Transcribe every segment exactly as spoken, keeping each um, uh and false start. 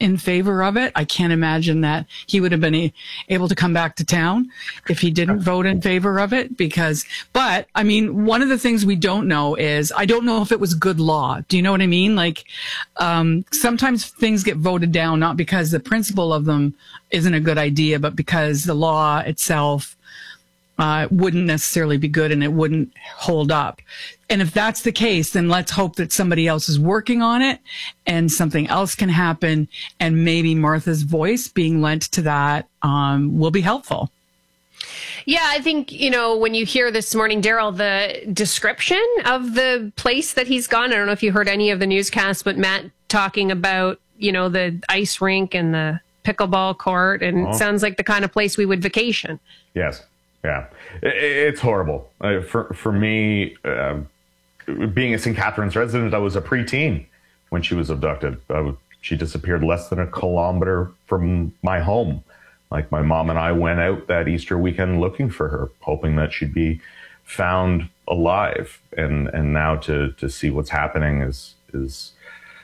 in favor of it. I can't imagine that he would have been a, able to come back to town if he didn't vote in favor of it because, but I mean, one of the things we don't know is, I don't know if it was good law. Do you know what I mean? Like, um, sometimes things get voted down, not because the principle of them isn't a good idea, but because the law itself uh, wouldn't necessarily be good and it wouldn't hold up. And if that's the case, then let's hope that somebody else is working on it and something else can happen. And maybe Martha's voice being lent to that um, will be helpful. Yeah, I think, you know, when you hear this morning, Daryl, the description of the place that he's gone, I don't know if you heard any of the newscasts, but Matt talking about, you know, the ice rink and the pickleball court, and oh. It sounds like the kind of place we would vacation. Yes. Yeah. It, it's horrible. Uh, for, for me, uh, being a Saint Catharines resident, I was a preteen when she was abducted. I w- she disappeared less than a kilometer from my home. Like, my mom and I went out that Easter weekend looking for her, hoping that she'd be found alive. And and now to to see what's happening is is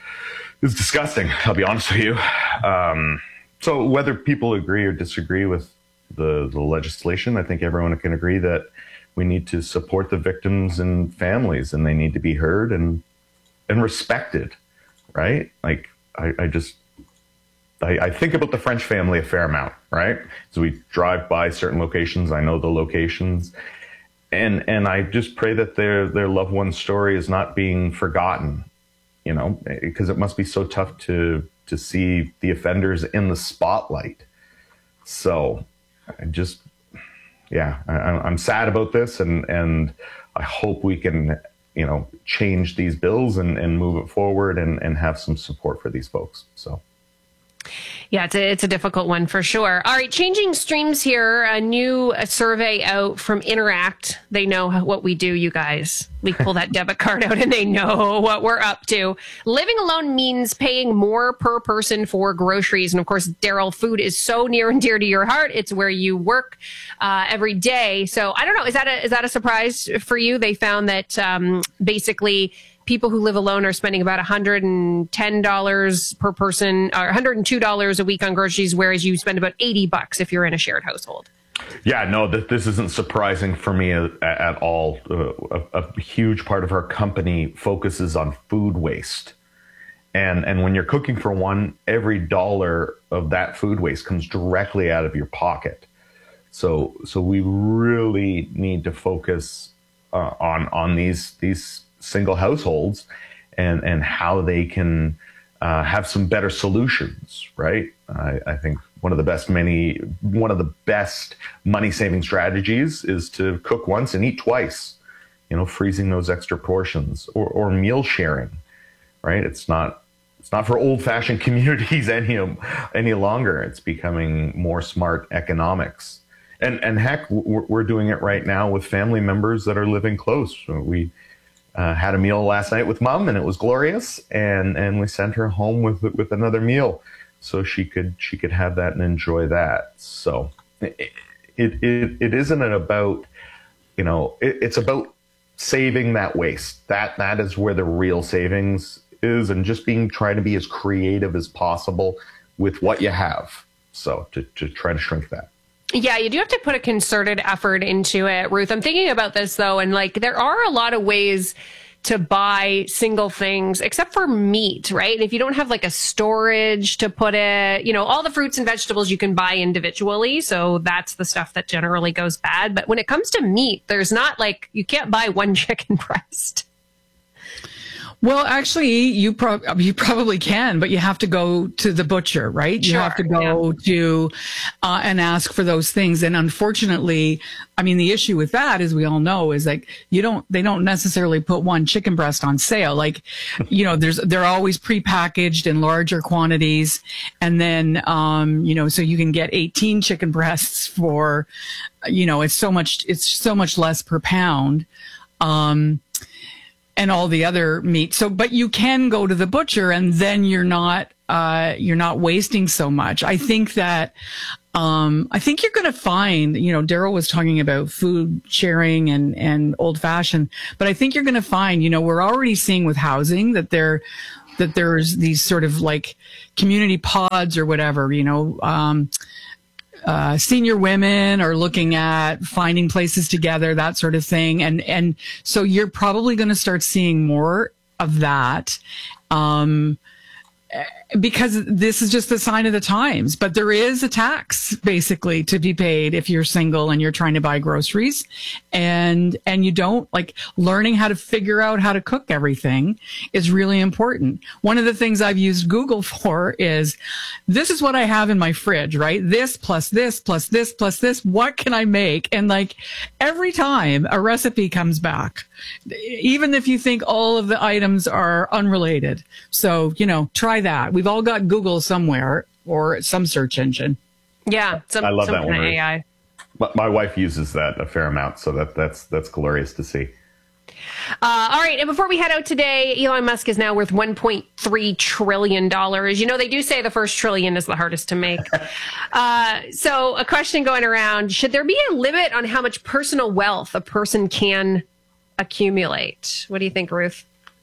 is disgusting. I'll be honest with you. Um, so whether people agree or disagree with the the legislation, I think everyone can agree that we need to support the victims and families, and they need to be heard and and respected, right? Like, I, I just. I, I think about the French family a fair amount, right? So we drive by certain locations. I know the locations, and and I just pray that their their loved one's story is not being forgotten, you know, because it must be so tough to to see the offenders in the spotlight. So I just, yeah, I, I'm sad about this, and and I hope we can, you know, change these bills and, and move it forward and, and have some support for these folks. So. Yeah, it's a, it's a difficult one for sure. All right, changing streams here. A new a survey out from Interact. They know what we do, you guys. We pull that debit card out and they know what we're up to. Living alone means paying more per person for groceries. And of course, Daryl, food is so near and dear to your heart. It's where you work uh, every day. So I don't know. Is that a, is that a surprise for you? They found that um, basically people who live alone are spending about one hundred ten dollars per person, or one hundred two dollars a week on groceries, whereas you spend about eighty bucks if you're in a shared household. Yeah, no, th- this isn't surprising for me at, at all. Uh, a, a huge part of our company focuses on food waste. And and when you're cooking for one, every dollar of that food waste comes directly out of your pocket. So so we really need to focus uh, on on these these single households and and how they can uh, have some better solutions, right? I, I think one of the best many one of the best money saving strategies is to cook once and eat twice. You know, freezing those extra portions, or or meal sharing, right? It's not it's not for old fashioned communities any any longer. It's becoming more smart economics, and and heck, we're, we're doing it right now with family members that are living close. We Uh, had a meal last night with mom, and it was glorious. And and we sent her home with with another meal, so she could she could have that and enjoy that. So it it it, it isn't about, you know, it, it's about saving that waste. That that is where the real savings is, and just being trying to be as creative as possible with what you have. So to to try to shrink that. Yeah, you do have to put a concerted effort into it, Ruth. I'm thinking about this, though, and like there are a lot of ways to buy single things, except for meat, right? And if you don't have like a storage to put it, you know, all the fruits and vegetables you can buy individually. So that's the stuff that generally goes bad. But when it comes to meat, there's not like, you can't buy one chicken breast. Well, actually, you pro- you probably can, but you have to go to the butcher, right? Sure, you have to go yeah. to uh, and ask for those things. And unfortunately, I mean, the issue with that, as we all know, is like you don't they don't necessarily put one chicken breast on sale. Like, you know, there's they're always prepackaged in larger quantities, and then um, you know, so you can get eighteen chicken breasts for, you know, it's so much it's so much less per pound. Um, and all the other meat. So, but you can go to the butcher, and then you're not, uh, you're not wasting so much. I think that, um, I think you're going to find, you know, Daryl was talking about food sharing and, and old fashioned, but I think you're going to find, you know, we're already seeing with housing that there, that there's these sort of like community pods or whatever, you know, um, uh, senior women are looking at finding places together, that sort of thing. And, and so you're probably going to start seeing more of that. Um, because this is just the sign of the times, but there is a tax basically to be paid if you're single and you're trying to buy groceries, and, and you don't like learning how to figure out how to cook everything is really important. One of the things I've used Google for is, this is what I have in my fridge, right? This plus this plus this plus this, what can I make? And like every time a recipe comes back, even if you think all of the items are unrelated. So, you know, try that. We've all got Google somewhere or some search engine. Yeah. Some, I love some that one. A I. My wife uses that a fair amount, so that that's that's glorious to see. Uh, all right. And before we head out today, Elon Musk is now worth one point three trillion dollars. You know, they do say the first trillion is the hardest to make. uh, so a question going around, should there be a limit on how much personal wealth a person can accumulate? What do you think, Ruth?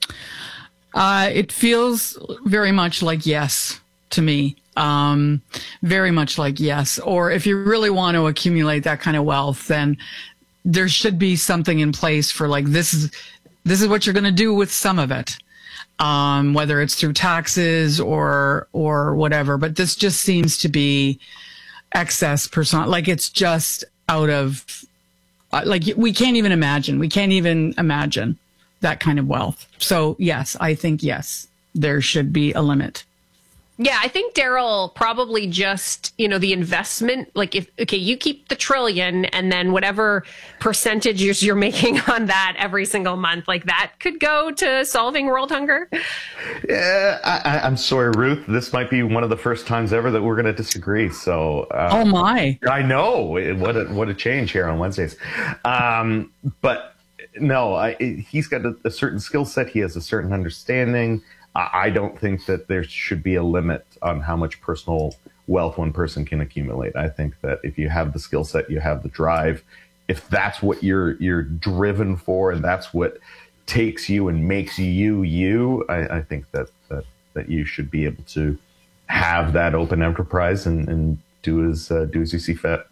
Uh, it feels very much like yes to me. Um, very much like yes. Or if you really want to accumulate that kind of wealth, then there should be something in place for like, this is, this is what you're going to do with some of it. Um, whether it's through taxes or, or whatever, but this just seems to be excess person, like it's just out of, like we can't even imagine, we can't even imagine that kind of wealth. So yes, I think yes, there should be a limit. Yeah, I think Daryl probably just, you know, the investment, like if, okay, you keep the trillion and then whatever percentages you're making on that every single month, like that could go to solving world hunger. Yeah, I, I'm sorry, Ruth. This might be one of the first times ever that we're going to disagree. So, uh, oh my, I know what a, what a change here on Wednesdays. Um, but no, I, he's got a, a certain skill set. He has a certain understanding. I don't think that there should be a limit on how much personal wealth one person can accumulate. I think that if you have the skill set, you have the drive, if that's what you're you're driven for and that's what takes you and makes you you, I, I think that, that that you should be able to have that open enterprise and, and do as uh, do as you see fit.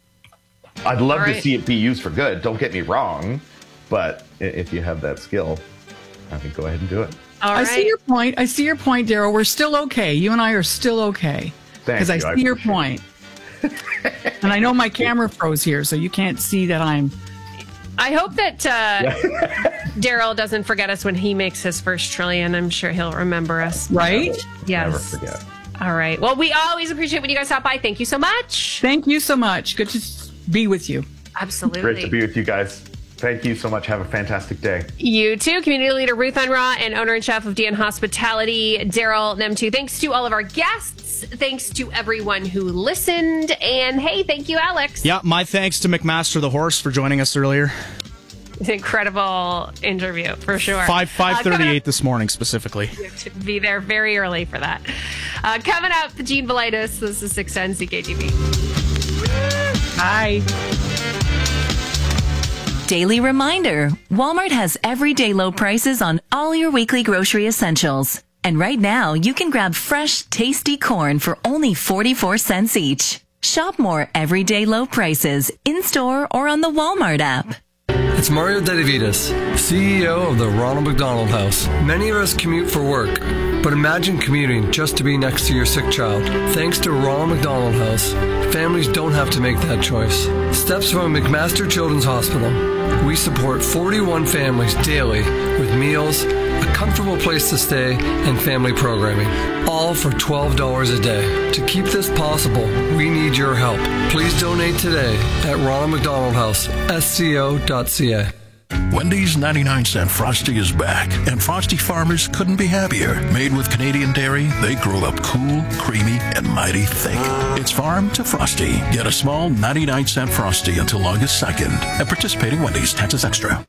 I'd love right. to see it be used for good. Don't get me wrong, but if you have that skill, I think go ahead and do it. All right. I see your point. I see your point, Daryl. We're still okay. You and I are still okay. Because I see I your point. And I know my camera froze here, so you can't see that I'm... I hope that uh, Daryl doesn't forget us when he makes his first trillion. I'm sure he'll remember us. Right? Yes. Never forget. All right. Well, we always appreciate when you guys stop by. Thank you so much. Thank you so much. Good to be with you. Absolutely. Great to be with you guys. Thank you so much. Have a fantastic day. You too. Community leader Ruth Unruh and owner and chef of D N Hospitality, Daryl Nemtu. Thanks to all of our guests. Thanks to everyone who listened. And hey, thank you, Alex. Yeah, my thanks to McMaster the horse for joining us earlier. It's an incredible interview, for sure. five five thirty-eight uh, this morning, specifically. You have to be there very early for that. Uh, coming up, Gene Velitis. This is six ten C K T V. Bye. Daily reminder, Walmart has everyday low prices on all your weekly grocery essentials. And right now, you can grab fresh, tasty corn for only forty-four cents each. Shop more everyday low prices in-store or on the Walmart app. It's Mario Dedivitas, C E O of the Ronald McDonald House. Many of us commute for work, but imagine commuting just to be next to your sick child. Thanks to Ronald McDonald House, families don't have to make that choice. Steps from McMaster Children's Hospital. We support forty-one families daily with meals, a comfortable place to stay, and family programming, all for twelve dollars a day. To keep this possible, we need your help. Please donate today at Ronald McDonald House, S C O dot C A. Wendy's ninety-nine cent Frosty is back, and Frosty farmers couldn't be happier. Made with Canadian dairy, they grow up cool, creamy, and mighty thick. It's farm to Frosty. Get a small ninety-nine cent Frosty until August second. At participating Wendy's, taxes extra.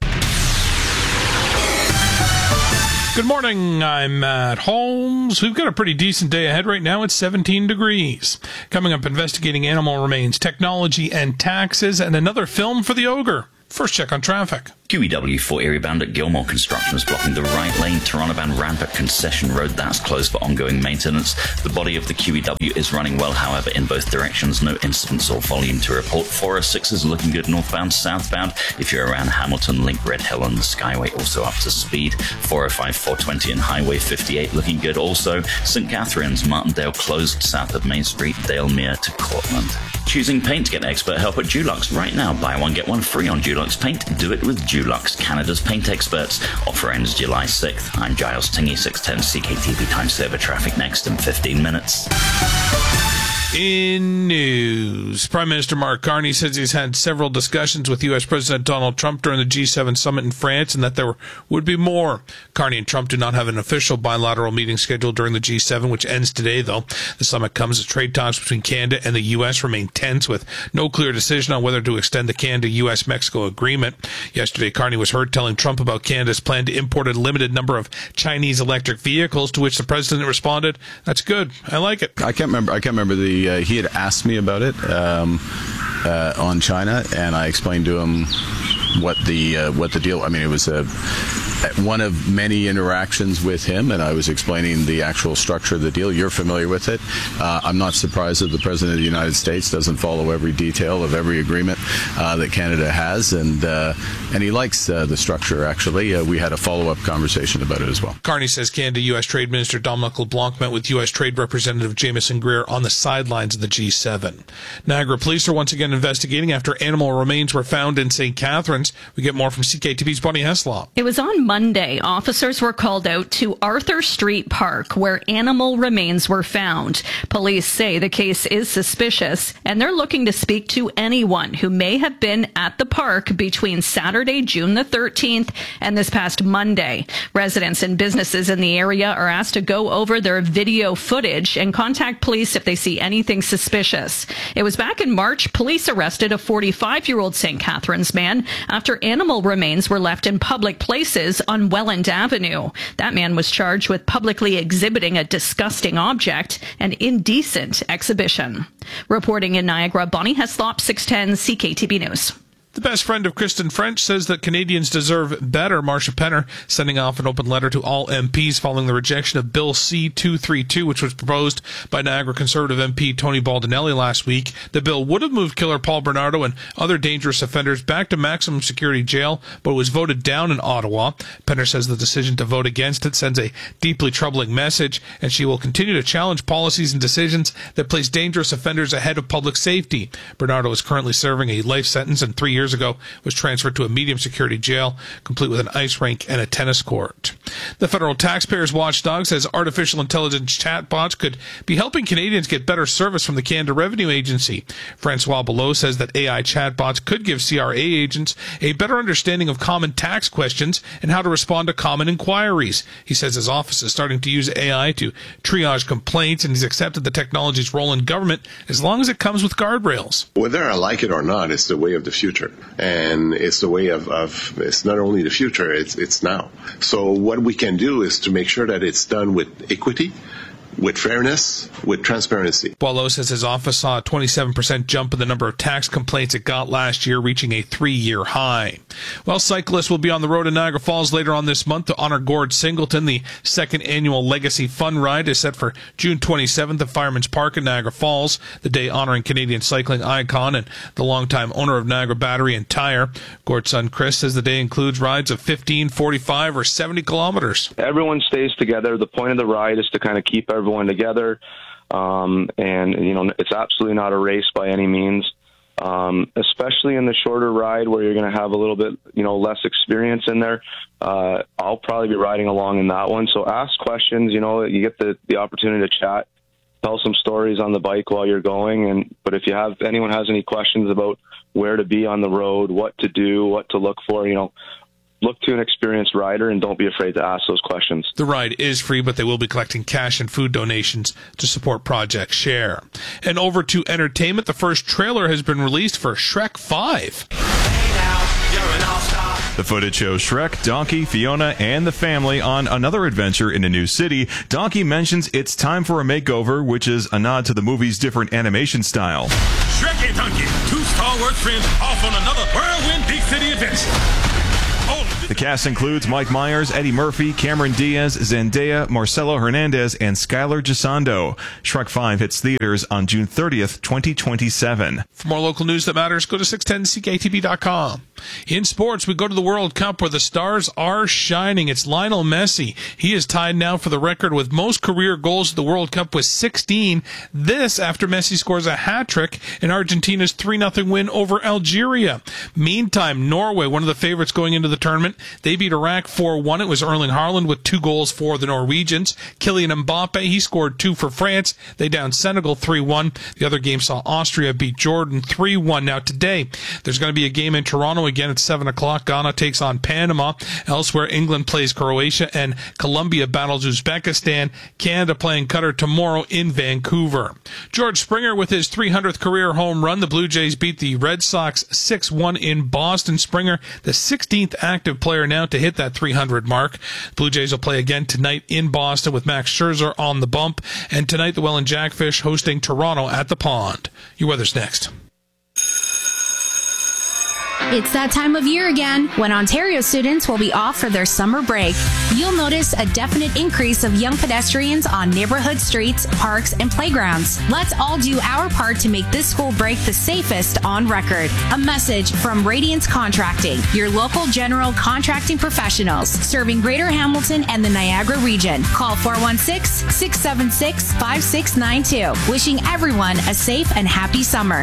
Good morning, I'm Matt Holmes. We've got a pretty decent day ahead right now. It's seventeen degrees. Coming up, investigating animal remains, technology, and taxes, and another film for the ogre. First check on traffic. Q E W four area bound at Gilmore. Construction is blocking the right lane. Toronto bound ramp at Concession Road, that's closed for ongoing maintenance. The body of the Q E W is running well, however, in both directions. No incidents or volume to report. four oh six is looking good northbound, southbound. If you're around Hamilton, Link, Red Hill and the Skyway also up to speed. four oh five, four twenty and Highway fifty-eight looking good also. Saint Catharines, Martindale closed south of Main Street, Dalemere to Cortland. Choosing paint? Get expert help at Dulux. Right now, buy one, get one free on Dulux paint. Do it with Dulux, Canada's paint experts. Offer ends July sixth. I'm Giles Tingy, six ten C K T V time saver traffic next in fifteen minutes. In news, Prime Minister Mark Carney says he's had several discussions with U S President Donald Trump during the G seven summit in France and that there would be more. Carney and Trump do not have an official bilateral meeting scheduled during the G seven, which ends today, though. The summit comes as trade talks between Canada and the U S remain tense, with no clear decision on whether to extend the Canada-U S Mexico agreement. Yesterday, Carney was heard telling Trump about Canada's plan to import a limited number of Chinese electric vehicles, to which the president responded, "That's good. I like it." I can't remember. I can't remember the. Uh, he had asked me about it um, uh, on China, and I explained to him what the uh, what the deal. I mean, it was a one of many interactions with him, and I was explaining the actual structure of the deal. You're familiar with it. Uh, I'm not surprised that the President of the United States doesn't follow every detail of every agreement uh, that Canada has, and uh, and he likes uh, the structure, actually. Uh, we had a follow-up conversation about it as well. Carney says Canada-U S Trade Minister Dominic LeBlanc met with U S Trade Representative Jameson Greer on the sidelines of the G seven. Niagara police are once again investigating after animal remains were found in Saint Catharines. We get more from C K T V's Bonnie Heslop. It was on Monday. Officers were called out to Arthur Street Park, where animal remains were found. Police say the case is suspicious, and they're looking to speak to anyone who may have been at the park between Saturday, June the thirteenth, and this past Monday. Residents and businesses in the area are asked to go over their video footage and contact police if they see anything suspicious. It was back in March, police arrested a forty-five-year-old Saint Catharines man after animal remains were left in public places on Welland Avenue. That man was charged with publicly exhibiting a disgusting object and indecent exhibition. Reporting in Niagara, Bonnie Heslop, six ten C K T V News. The best friend of Kristen French says that Canadians deserve better. Marsha Penner sending off an open letter to all M Ps following the rejection of Bill C two thirty-two, which was proposed by Niagara Conservative M P Tony Baldinelli last week. The bill would have moved killer Paul Bernardo and other dangerous offenders back to maximum security jail, but it was voted down in Ottawa. Penner says the decision to vote against it sends a deeply troubling message, and she will continue to challenge policies and decisions that place dangerous offenders ahead of public safety. Bernardo is currently serving a life sentence and three years ago was transferred to a medium security jail, complete with an ice rink and a tennis court. The federal taxpayers watchdog says artificial intelligence chatbots could be helping Canadians get better service from the Canada Revenue Agency. Francois Below says that A I chatbots could give C R A agents a better understanding of common tax questions and how to respond to common inquiries. He says his office is starting to use A I to triage complaints, and he's accepted the technology's role in government as long as it comes with guardrails. Whether I like it or not, it's the way of the future. And it's the way of, of it's not only the future, it's it's now. So what we can do is to make sure that it's done with equity, with fairness, with transparency. Boileau says his office saw a twenty-seven percent jump in the number of tax complaints it got last year, reaching a three-year high. Well, cyclists will be on the road in Niagara Falls later on this month to honor Gord Singleton. The second annual Legacy Fun Ride is set for June twenty-seventh at Fireman's Park in Niagara Falls, the day honoring Canadian cycling icon and the longtime owner of Niagara Battery and Tire. Gord's son Chris says the day includes rides of fifteen, forty-five, or seventy kilometers. Everyone stays together. The point of the ride is to kind of keep everyone everyone together, um, and you know it's absolutely not a race by any means, um, especially in the shorter ride where you're going to have a little bit you know less experience in there. uh, I'll probably be riding along in that one, so ask questions. You know you get the, the opportunity to chat, tell some stories on the bike while you're going, and but if you have anyone has any questions about where to be on the road, what to do, what to look for, you know look to an experienced rider and don't be afraid to ask those questions. The ride is free, but they will be collecting cash and food donations to support Project Share. And over to entertainment, the first trailer has been released for Shrek five. The footage shows Shrek, Donkey, Fiona, and the family on another adventure in a new city. Donkey mentions it's time for a makeover, which is a nod to the movie's different animation style. Shrek and Donkey, two stalwart friends off on another whirlwind big city adventure. The cast includes Mike Myers, Eddie Murphy, Cameron Diaz, Zendaya, Marcelo Hernandez, and Skylar Gisondo. Shrek five hits theaters on June thirtieth, twenty twenty-seven. For more local news that matters, go to six ten C K T V dot com. In sports, we go to the World Cup where the stars are shining. It's Lionel Messi. He is tied now for the record with most career goals at the World Cup with sixteen. This after Messi scores a hat-trick in Argentina's three nothing win over Algeria. Meantime, Norway, one of the favorites going into the tournament, they beat Iraq four one. It was Erling Haaland with two goals for the Norwegians. Kylian Mbappe, he scored two for France. They downed Senegal three one. The other game saw Austria beat Jordan three one. Now today, there's going to be a game in Toronto again at seven o'clock. Ghana takes on Panama. Elsewhere, England plays Croatia and Colombia battles Uzbekistan. Canada playing Qatar tomorrow in Vancouver. George Springer with his three hundredth career home run. The Blue Jays beat the Red Sox six one in Boston. Springer, the sixteenth active player now to hit that three hundred mark. Blue Jays will play again tonight in Boston with Max Scherzer on the bump. And tonight, the Welland Jackfish hosting Toronto at the Pond. Your weather's next. It's that time of year again when Ontario students will be off for their summer break. You'll notice a definite increase of young pedestrians on neighborhood streets, parks, and playgrounds. Let's all do our part to make this school break the safest on record. A message from Radiance Contracting, your local general contracting professionals serving Greater Hamilton and the Niagara region. Call four one six, six seven six, five six nine two. Wishing everyone a safe and happy summer.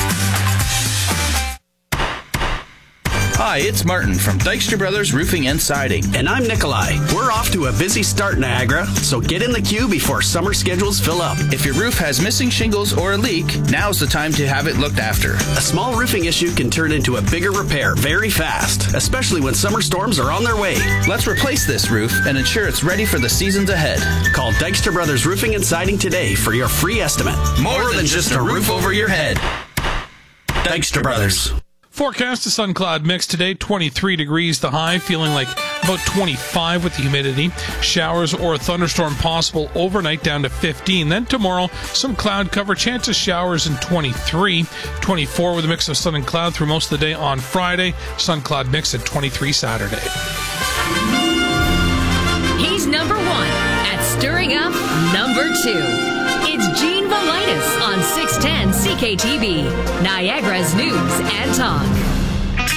Hi, it's Martin from Dykstra Brothers Roofing and Siding. And I'm Nikolai. We're off to a busy start, Niagara, so get in the queue before summer schedules fill up. If your roof has missing shingles or a leak, now's the time to have it looked after. A small roofing issue can turn into a bigger repair very fast, especially when summer storms are on their way. Let's replace this roof and ensure it's ready for the seasons ahead. Call Dykstra Brothers Roofing and Siding today for your free estimate. More, More than, than just a roof over your head. Dykstra Brothers. Forecast a sun cloud mix today, twenty-three degrees the high, feeling like about twenty-five with the humidity. Showers or a thunderstorm possible overnight down to fifteen. Then tomorrow, some cloud cover, chance of showers in twenty-three. twenty-four with a mix of sun and cloud through most of the day on Friday. Sun cloud mix at twenty-three Saturday. He's number one at stirring up number two. It's Gene Valitis on six ten C K T V, Niagara's News and Talk.